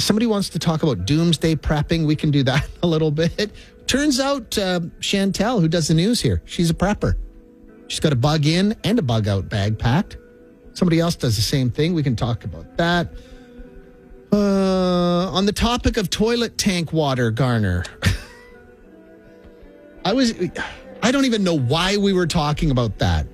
Somebody wants to talk about doomsday prepping. We can do that a little bit. Turns out Chantel, who does the news here, she's a prepper. She's got a bug in and a bug out bag packed. Somebody else does the same thing. We can talk about that. On the topic of toilet tank water, Garner, I don't even know why we were talking about that.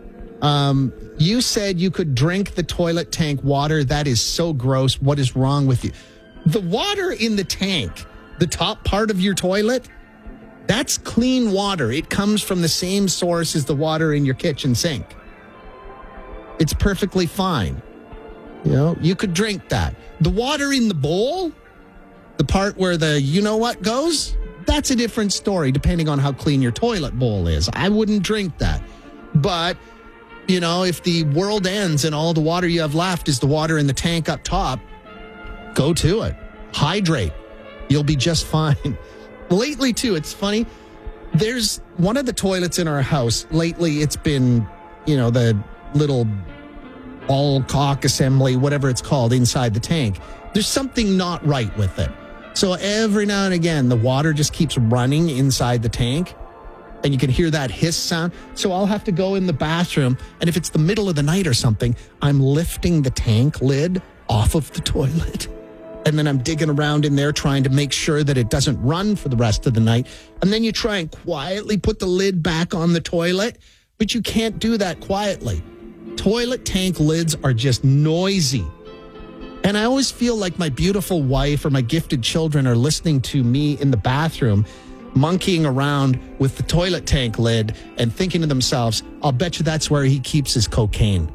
You said you could drink the toilet tank water. That is so gross. What is wrong with you? The water in the tank, the top part of your toilet, that's clean water. It comes from the same source as the water in your kitchen sink. It's perfectly fine. You know, you could drink that. The water in the bowl, the part where the you-know-what goes, that's a different story depending on how clean your toilet bowl is. I wouldn't drink that. But, you know, if the world ends and all the water you have left is the water in the tank up top, go to it. Hydrate. You'll be just fine. Lately, too, it's funny. There's one of the toilets in our house. Lately, it's been, you know, the little all-cock assembly, whatever it's called, inside the tank. There's something not right with it. So every now and again, the water just keeps running inside the tank, and you can hear that hiss sound. So I'll have to go in the bathroom, and if it's the middle of the night or something, I'm lifting the tank lid off of the toilet. And then I'm digging around in there trying to make sure that it doesn't run for the rest of the night. And then you try and quietly put the lid back on the toilet, but you can't do that quietly. Toilet tank lids are just noisy. And I always feel like my beautiful wife or my gifted children are listening to me in the bathroom, monkeying around with the toilet tank lid and thinking to themselves, I'll bet you that's where he keeps his cocaine.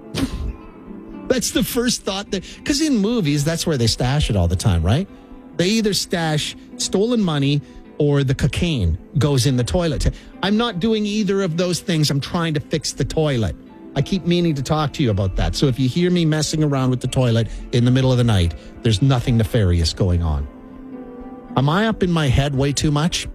That's the first thought. Because in movies, that's where they stash it all the time, right? They either stash stolen money or the cocaine goes in the toilet. I'm not doing either of those things. I'm trying to fix the toilet. I keep meaning to talk to you about that. So if you hear me messing around with the toilet in the middle of the night, there's nothing nefarious going on. Am I up in my head way too much?